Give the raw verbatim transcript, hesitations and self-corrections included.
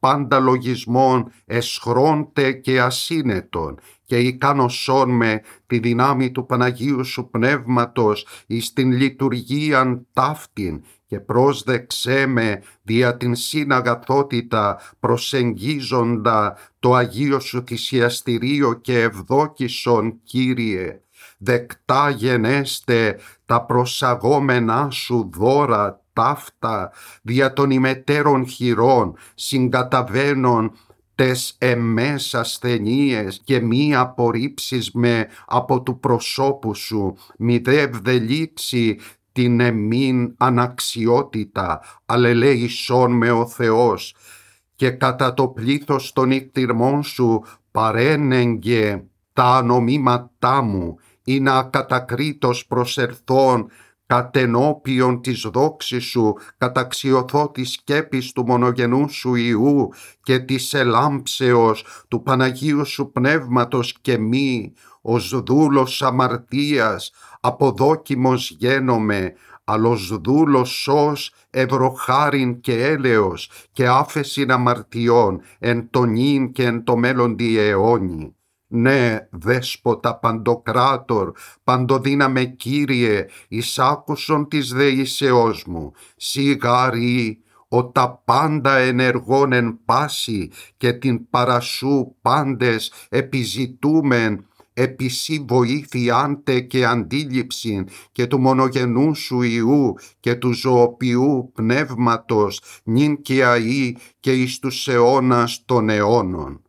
πάντα λογισμών εσχρόντε και ασύνετον, και ικανοσόν με τη δυνάμει του Παναγίου Σου Πνεύματος εις την λειτουργίαν ταύτην, και πρόσδεξέ με δια την συναγαθότητα προσεγγίζοντα το Αγίο Σου θυσιαστηρίο και ευδόκησον, Κύριε. Δεκτά γενέστε τα προσαγόμενά Σου δώρα ταύτα δια των ημετέρων χειρών, συγκαταβαίνων τες εμές ασθενείες, και μη απορρίψεις με από του προσώπου Σου, μη δε ευδελίξει την εμήν αναξιότητα, αλληλέησόν με ο Θεός, και κατά το πλήθος των εκτιρμών Σου παρένεγγε τα ανομήματά μου, ή να ακατακρίτως προσερθών κατενώπιον της δόξης Σου, καταξιωθώ της σκέπης του μονογενού Σου Υιού και της ελάμψεως του Παναγίου Σου Πνεύματος, και μη ως δούλος αμαρτίας αποδόκιμος γένομαι, αλλος δούλος σως ευρωχάριν και έλεος και άφεσιν αμαρτιών εν το νυν και εν το μέλλοντι αιώνι. Ναι, Δέσποτα Παντοκράτορ, παντοδύναμε Κύριε, εις άκουσον της δεήσεώς μου, σιγάρι ο τα πάντα ενεργών εν πάση, και την παρασού πάντες επιζητούμεν, επί σοι βοήθειάντε και αντίληψην, και του μονογενού Σου Υιού και του ζωοποιού Πνεύματος, νυν και αεί και εις τους αιώνας των αιώνων.